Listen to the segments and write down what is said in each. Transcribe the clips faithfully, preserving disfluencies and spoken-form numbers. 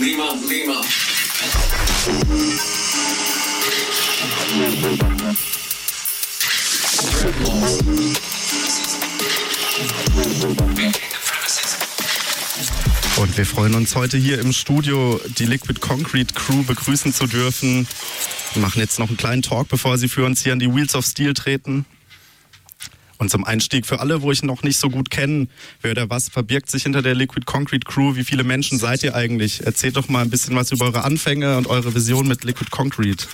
Lima, Lima. Und wir freuen uns heute hier im Studio, die Liquid Concrete Crew begrüßen zu dürfen. Wir machen jetzt noch einen kleinen Talk, bevor sie für uns hier an die Wheels of Steel treten. Und zum Einstieg für alle, wo ich noch nicht so gut kenne, wer oder was verbirgt sich hinter der Liquid Concrete Crew? Wie viele Menschen seid ihr eigentlich? Erzählt doch mal ein bisschen was über eure Anfänge und eure Vision mit Liquid Concrete.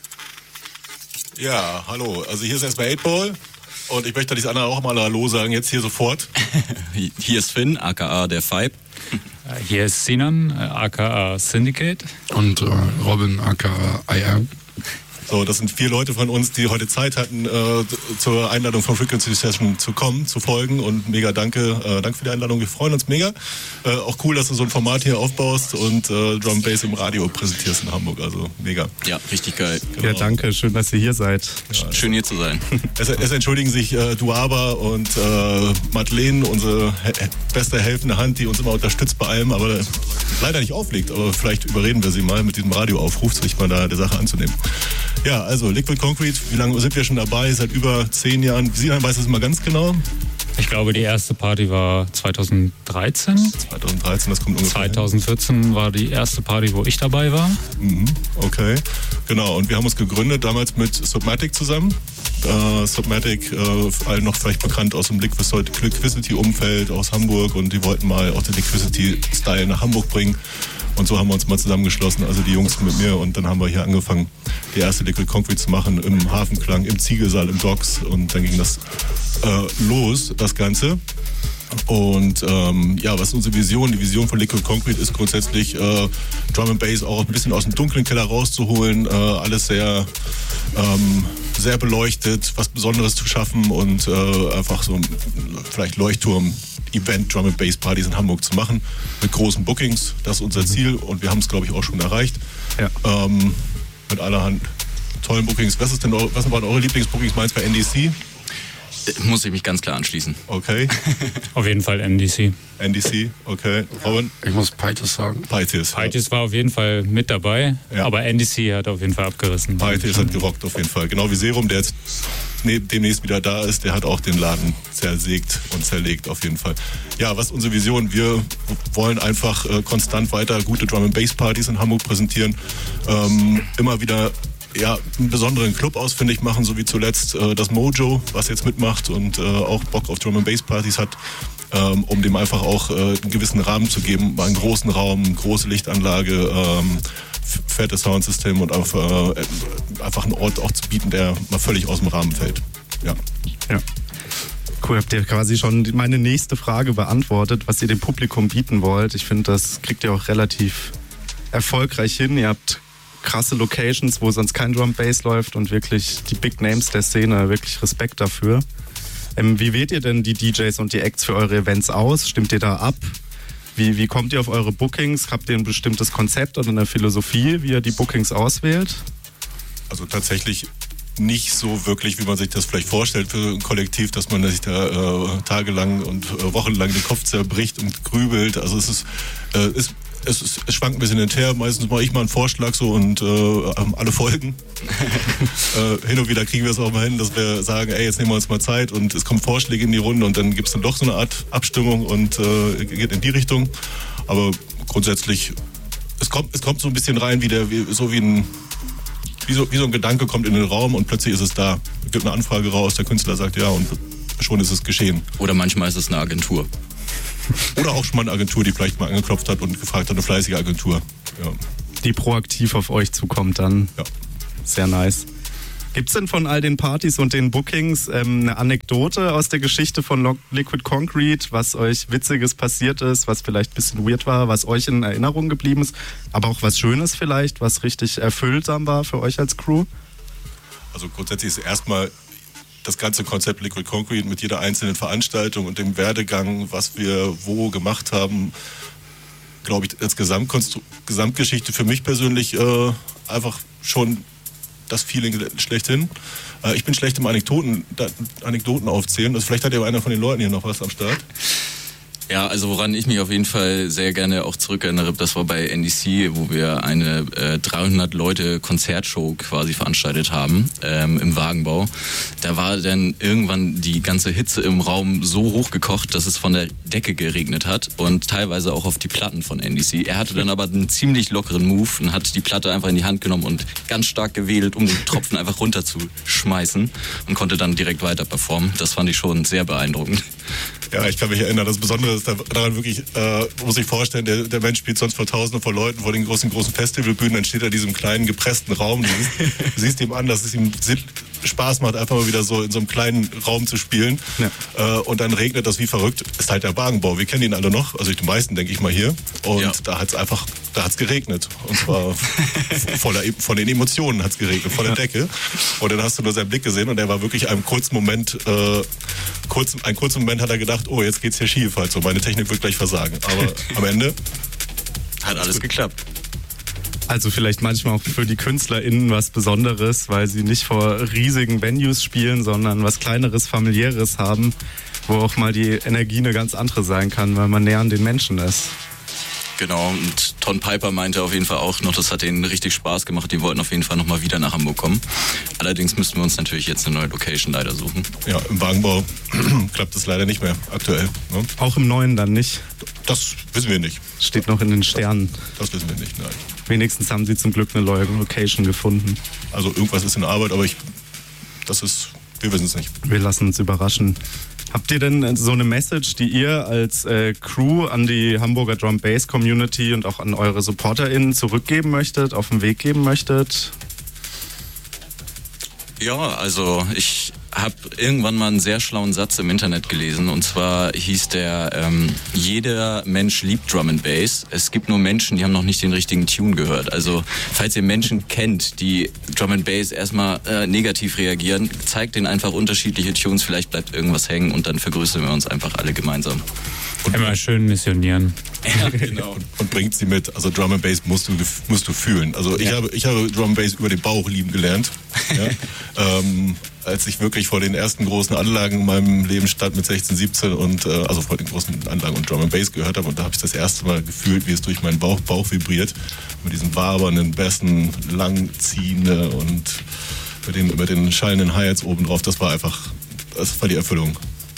Ja, hallo. Also hier ist erstmal eight ball und ich möchte das andere auch mal Hallo sagen, jetzt hier sofort. Hier ist Finn, aka der Fibe. Hier ist Sinan, aka Syndicate. Und äh, Robin, aka I Am. So, das sind vier Leute von uns, die heute Zeit hatten, äh, zur Einladung von Frequency Session zu kommen, zu folgen. Und mega danke, äh, danke für die Einladung. Wir freuen uns mega. Äh, auch cool, dass du so ein Format hier aufbaust und äh, Drum Bass im Radio präsentierst in Hamburg. Also mega. Ja, richtig geil. Genau. Ja, danke. Schön, dass ihr hier seid. Ja, schön hier zu sein. Es, es entschuldigen sich äh, Duaba und äh, Madeleine, unsere he beste helfende Hand, die uns immer unterstützt bei allem, aber leider nicht auflegt. Aber vielleicht überreden wir sie mal mit diesem Radioaufruf, sich mal da der Sache anzunehmen. Ja, also Liquid Concrete, wie lange sind wir schon dabei? Seit über zehn Jahren. Sinan weiß das immer ganz genau. Ich glaube, die erste Party war zweitausenddreizehn. zweitausenddreizehn, das kommt ungefähr zweitausendvierzehn hin. War die erste Party, wo ich dabei war. Mhm, okay, genau. Und wir haben uns gegründet damals mit Submatic zusammen. Uh, Submatic, uh, allen noch vielleicht bekannt aus dem Liquidity-Umfeld aus Hamburg, und die wollten mal auch den Liquidity-Style nach Hamburg bringen. Und so haben wir uns mal zusammengeschlossen, also die Jungs mit mir, und dann haben wir hier angefangen, die erste Liquid Concrete zu machen, im Hafenklang, im Ziegelsaal, im Docks, und dann ging das äh, los, das Ganze. Und ähm, ja, was ist unsere Vision? Die Vision von Liquid Concrete ist grundsätzlich äh, Drum and Bass auch ein bisschen aus dem dunklen Keller rauszuholen, äh, alles sehr ähm, sehr beleuchtet, was Besonderes zu schaffen und äh, einfach so vielleicht Leuchtturm Event Drum and Bass Partys in Hamburg zu machen mit großen Bookings. Das ist unser Ziel, und wir haben es, glaube ich, auch schon erreicht. Ja. Ähm, mit allerhand tollen Bookings. Was ist denn eure, was waren eure Lieblingsbookings? Meins bei N D C? Muss ich mich ganz klar anschließen. Okay. Auf jeden Fall N D C. N D C, okay. Robin? Ich muss Paitis sagen. Paitis. Paitis ja. war auf jeden Fall mit dabei, ja. aber N D C hat auf jeden Fall abgerissen. Paitis hat gerockt auf jeden Fall. Genau wie Serum, der jetzt demnächst wieder da ist, der hat auch den Laden zersägt und zerlegt auf jeden Fall. Ja, was ist unsere Vision? Wir wollen einfach äh, konstant weiter gute Drum and Bass Partys in Hamburg präsentieren. Ähm, immer wieder ja, einen besonderen Club ausfindig machen, so wie zuletzt äh, das Mojo, was jetzt mitmacht und äh, auch Bock auf Drum and Bass Partys hat, ähm, um dem einfach auch äh, einen gewissen Rahmen zu geben, mal einen großen Raum, große Lichtanlage, ähm, fettes Soundsystem und einfach, äh, einfach einen Ort auch zu bieten, der mal völlig aus dem Rahmen fällt. Ja. Ja. Cool, habt ihr quasi schon meine nächste Frage beantwortet, was ihr dem Publikum bieten wollt. Ich finde, das kriegt ihr auch relativ erfolgreich hin. Ihr habt krasse Locations, wo sonst kein Drum Bass läuft, und wirklich die Big Names der Szene, wirklich Respekt dafür. Ähm, wie wählt ihr denn die D Js und die Acts für eure Events aus? Stimmt ihr da ab? Wie, wie kommt ihr auf eure Bookings? Habt ihr ein bestimmtes Konzept oder eine Philosophie, wie ihr die Bookings auswählt? Also tatsächlich nicht so wirklich, wie man sich das vielleicht vorstellt für ein Kollektiv, dass man sich da äh, tagelang und äh, wochenlang den Kopf zerbricht und grübelt. Also es ist, äh, ist Es, ist, es schwankt ein bisschen hin und her. Meistens mache ich mal einen Vorschlag so und äh, alle folgen. äh, hin und wieder kriegen wir es auch mal hin, dass wir sagen, ey, jetzt nehmen wir uns mal Zeit, und es kommen Vorschläge in die Runde, und dann gibt es dann doch so eine Art Abstimmung und äh, geht in die Richtung. Aber grundsätzlich, es kommt, es kommt so ein bisschen rein, wie der, wie, so wie ein wie so, wie so ein Gedanke kommt in den Raum, und plötzlich ist es da. Es gibt eine Anfrage raus, der Künstler sagt ja, und schon ist es geschehen. Oder manchmal ist es eine Agentur. Oder auch schon mal eine Agentur, die vielleicht mal angeklopft hat und gefragt hat, eine fleißige Agentur. Ja. Die proaktiv auf euch zukommt dann. Ja. Sehr nice. Gibt es denn von all den Partys und den Bookings ähm, eine Anekdote aus der Geschichte von Liquid Concrete, was euch Witziges passiert ist, was vielleicht ein bisschen weird war, was euch in Erinnerung geblieben ist, aber auch was Schönes vielleicht, was richtig erfüllsam war für euch als Crew? Also grundsätzlich ist erstmal das ganze Konzept Liquid Concrete mit jeder einzelnen Veranstaltung und dem Werdegang, was wir wo gemacht haben, glaube ich, als Gesamtkonstru- Gesamtgeschichte für mich persönlich äh, einfach schon das Feeling schlechthin. Äh, ich bin schlecht im Anekdoten, da, Anekdoten aufzählen. Also vielleicht hat ja einer von den Leuten hier noch was am Start. Ja, also woran ich mich auf jeden Fall sehr gerne auch zurückerinnere, das war bei N D C, wo wir eine äh, dreihundert Leute Konzertshow quasi veranstaltet haben ähm, im Wagenbau. Da war dann irgendwann die ganze Hitze im Raum so hochgekocht, dass es von der Decke geregnet hat und teilweise auch auf die Platten von N D C. Er hatte dann aber einen ziemlich lockeren Move und hat die Platte einfach in die Hand genommen und ganz stark gewedelt, um den Tropfen einfach runterzuschmeißen und konnte dann direkt weiter performen. Das fand ich schon sehr beeindruckend. Ja, ich kann mich erinnern, das Besondere ist daran wirklich, äh, muss ich vorstellen, der, der Mensch spielt sonst vor Tausenden von Leuten vor den großen, großen Festivalbühnen, dann steht er in diesem kleinen, gepressten Raum. Du siehst, du siehst ihm an, dass es ihm Spaß macht, einfach mal wieder so in so einem kleinen Raum zu spielen. Ja. Äh, und dann regnet das wie verrückt. Ist halt der Wagenbau. Wir kennen ihn alle noch, also die meisten, denke ich mal, hier. Und ja. da hat es einfach, da hat es geregnet. Und zwar voller, von den Emotionen hat es geregnet, von der Decke. Und dann hast du nur seinen Blick gesehen und er war wirklich einen kurzen Moment, äh, kurz, einen kurzen Moment hat er gedacht, oh, jetzt geht's hier schief halt so. Meine Technik wird gleich versagen. Aber am Ende hat alles geklappt. Also vielleicht manchmal auch für die KünstlerInnen was Besonderes, weil sie nicht vor riesigen Venues spielen, sondern was Kleineres, Familiäres haben, wo auch mal die Energie eine ganz andere sein kann, weil man näher an den Menschen ist. Genau, und Ton Piper meinte auf jeden Fall auch noch, das hat denen richtig Spaß gemacht, die wollten auf jeden Fall nochmal wieder nach Hamburg kommen. Allerdings müssten wir uns natürlich jetzt eine neue Location leider suchen. Ja, im Wagenbau klappt das leider nicht mehr aktuell. Ne? Auch im Neuen dann nicht? Das wissen wir nicht. Steht noch in den Sternen. Das, das wissen wir nicht, nein. Wenigstens haben sie zum Glück eine neue Location gefunden. Also irgendwas ist in Arbeit, aber ich, das ist, wir wissen es nicht. Wir lassen uns überraschen. Habt ihr denn so eine Message, die ihr als äh, Crew an die Hamburger Drum Bass Community und auch an eure SupporterInnen zurückgeben möchtet, auf den Weg geben möchtet? Ja, also ich habe irgendwann mal einen sehr schlauen Satz im Internet gelesen und zwar hieß der, ähm, jeder Mensch liebt Drum and Bass. Es gibt nur Menschen, die haben noch nicht den richtigen Tune gehört. Also falls ihr Menschen kennt, die Drum and Bass erstmal äh, negativ reagieren, zeigt denen einfach unterschiedliche Tunes, vielleicht bleibt irgendwas hängen und dann vergrößern wir uns einfach alle gemeinsam. Und immer schön missionieren. Ja, genau. Und, und bringt sie mit. Also Drum and Bass musst du, musst du fühlen. Also ich, ja. habe, ich habe Drum and Bass über den Bauch lieben gelernt. Ja? ähm, als ich wirklich vor den ersten großen Anlagen in meinem Leben stand mit sechzehn, siebzehn und äh, also vor den großen Anlagen und Drum and Bass gehört habe und da habe ich das erste Mal gefühlt, wie es durch meinen Bauch, Bauch vibriert mit diesen wabernden Bässen, langziehende und mit den, mit den schallenden Hi-Hats oben drauf. Das war einfach, das war die Erfüllung.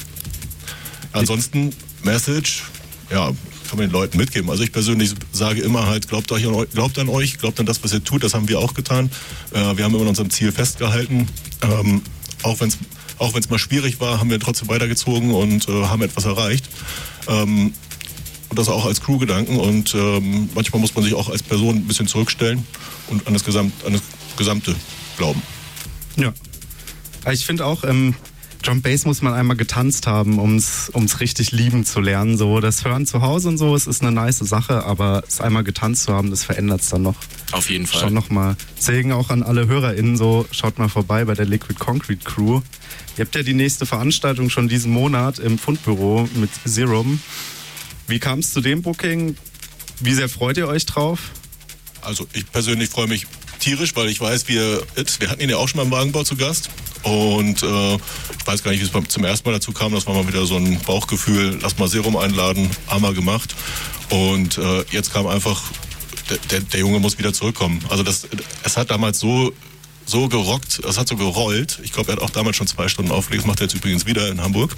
Ansonsten Message, ja, kann man den Leuten mitgeben. Also ich persönlich sage immer halt, glaubt, euch, glaubt an euch, glaubt an das, was ihr tut. Das haben wir auch getan. Äh, wir haben immer an unserem Ziel festgehalten. Ähm, auch wenn es auch wenn's mal schwierig war, haben wir trotzdem weitergezogen und äh, haben etwas erreicht. Ähm, und das auch als Crew-Gedanken. Und ähm, manchmal muss man sich auch als Person ein bisschen zurückstellen und an das, Gesamt, an das Gesamte glauben. Ja. Ich finde auch, ähm, Drum Bass muss man einmal getanzt haben, um es richtig lieben zu lernen. So, das Hören zu Hause und so, es ist eine nice Sache, aber es einmal getanzt zu haben, das verändert es dann noch. Auf jeden Fall. Schon nochmal. Deswegen auch an alle HörerInnen so, schaut mal vorbei bei der Liquid Concrete Crew. Ihr habt ja die nächste Veranstaltung schon diesen Monat im Fundbüro mit Serum. Wie kam es zu dem Booking? Wie sehr freut ihr euch drauf? Also ich persönlich freue mich tierisch, weil ich weiß, wir, wir hatten ihn ja auch schon mal im Wagenbau zu Gast. Und äh, ich weiß gar nicht, wie es zum ersten Mal dazu kam. Das war mal wieder so ein Bauchgefühl, lass mal Serum einladen, haben wir gemacht. Und äh, jetzt kam einfach, der, der, der Junge muss wieder zurückkommen. Also das, es hat damals so, so gerockt, es hat so gerollt. Ich glaube, er hat auch damals schon zwei Stunden aufgelegt. Das macht er jetzt übrigens wieder in Hamburg.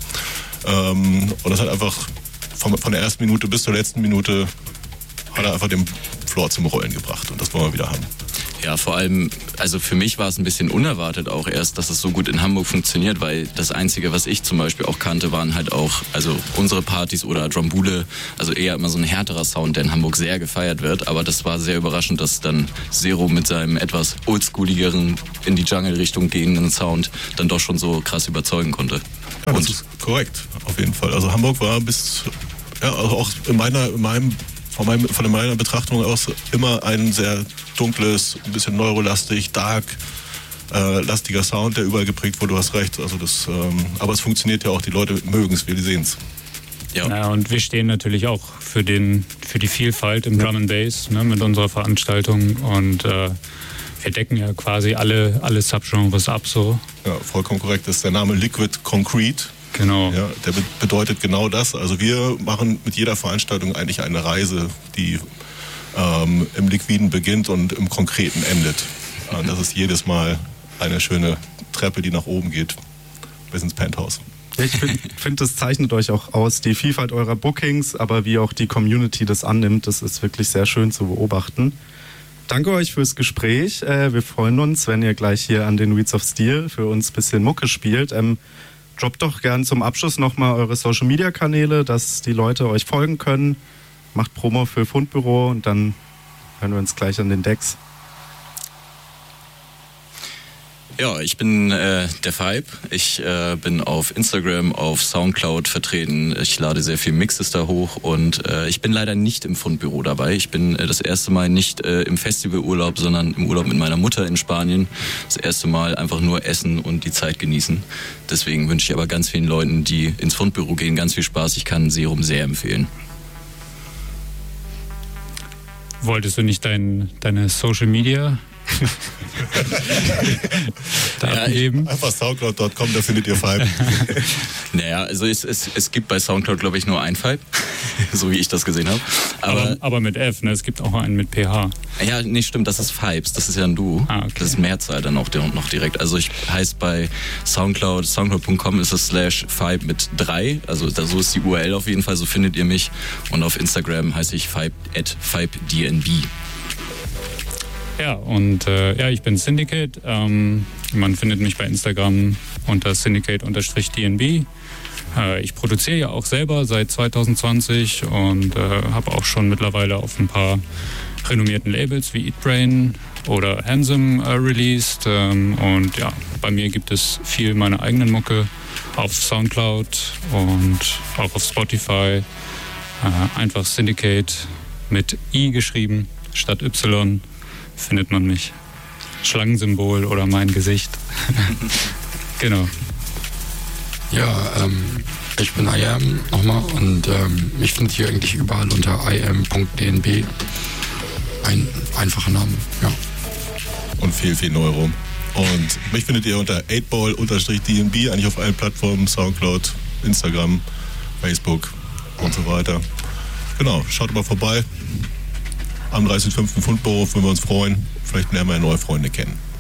Ähm, und das hat einfach von, von der ersten Minute bis zur letzten Minute hat er einfach den Floor zum Rollen gebracht. Und das wollen wir wieder haben. Ja, vor allem, also für mich war es ein bisschen unerwartet auch erst, dass es so gut in Hamburg funktioniert, weil das Einzige, was ich zum Beispiel auch kannte, waren halt auch, also unsere Partys oder Drumbule, also eher immer so ein härterer Sound, der in Hamburg sehr gefeiert wird, aber das war sehr überraschend, dass dann Zero mit seinem etwas oldschooligeren, in die Jungle-Richtung gehenden Sound dann doch schon so krass überzeugen konnte. Ja, das ist korrekt, auf jeden Fall. Also Hamburg war bis, ja, also auch in meiner, in meinem Von, meinem, von meiner Betrachtung aus immer ein sehr dunkles, ein bisschen neurolastig, dark, äh, lastiger Sound, der überall geprägt wurde, du hast recht. Also das, ähm, aber es funktioniert ja auch, die Leute mögen es, wir sehen es. Ja. ja, und wir stehen natürlich auch für, den, für die Vielfalt im Drum and Bass, ne, mit unserer Veranstaltung und äh, wir decken ja quasi alle, alle Subgenres ab. So. Ja, vollkommen korrekt. Das ist der Name Liquid Concrete. Genau. Ja, der be- bedeutet genau das. Also wir machen mit jeder Veranstaltung eigentlich eine Reise, die ähm, im Liquiden beginnt und im Konkreten endet. Und das ist jedes Mal eine schöne Treppe, die nach oben geht bis ins Penthouse. Ich finde, find, das zeichnet euch auch aus, die Vielfalt eurer Bookings, aber wie auch die Community das annimmt, das ist wirklich sehr schön zu beobachten. Danke euch fürs Gespräch. Äh, wir freuen uns, wenn ihr gleich hier an den Weeds of Steel für uns ein bisschen Mucke spielt. Ähm, droppt doch gern zum Abschluss nochmal eure Social-Media-Kanäle, dass die Leute euch folgen können. Macht Promo für Fundbüro und dann hören wir uns gleich an den Decks. Ja, ich bin äh, der Fibe. Ich äh, bin auf Instagram, auf Soundcloud vertreten. Ich lade sehr viel Mixes da hoch und äh, ich bin leider nicht im Fundbüro dabei. Ich bin äh, das erste Mal nicht äh, im Festivalurlaub, sondern im Urlaub mit meiner Mutter in Spanien. Das erste Mal einfach nur essen und die Zeit genießen. Deswegen wünsche ich aber ganz vielen Leuten, die ins Fundbüro gehen, ganz viel Spaß. Ich kann Serum sehr empfehlen. Wolltest du nicht dein, deine Social Media Daten geben? Einfach soundcloud punkt com, da findet ihr Fibe. Naja, also es, es, es gibt bei Soundcloud, glaube ich, nur ein Fibe, so wie ich das gesehen habe. Aber, aber, aber mit F, ne? Es gibt auch einen mit P H. Ja, nee, stimmt, das ist Fibes, das ist ja ein Duo. Ah, okay. Das ist Mehrzahl dann auch noch direkt. Also ich heiße bei Soundcloud, soundcloud punkt com ist es slash Fibe mit drei, also da, so ist die U R L auf jeden Fall, so findet ihr mich. Und auf Instagram heiße ich Fibe at FibeDNB. Ja, und äh, ja, ich bin Syndicate. Ähm, man findet mich bei Instagram unter Syndicate-D N B. Äh, ich produziere ja auch selber seit zwanzig zwanzig und äh, habe auch schon mittlerweile auf ein paar renommierten Labels wie Eatbrain oder Handsome äh, released. Ähm, und ja, bei mir gibt es viel meiner eigenen Mucke auf Soundcloud und auch auf Spotify. Äh, einfach Syndicate mit I geschrieben statt Y. Findet man mich. Schlangensymbol oder mein Gesicht. Genau. Ja, ähm, ich bin I am nochmal und ähm, ich finde hier eigentlich überall unter I am punkt D N B. Ein einfacher Name, ja. Und viel, viel Neuro. Und mich findet ihr unter acht ball D N B, eigentlich auf allen Plattformen, Soundcloud, Instagram, Facebook und so weiter. Genau, schaut mal vorbei. Am dreißigsten fünften Fundbüro würden wir uns freuen. Vielleicht lernen wir neue Freunde kennen.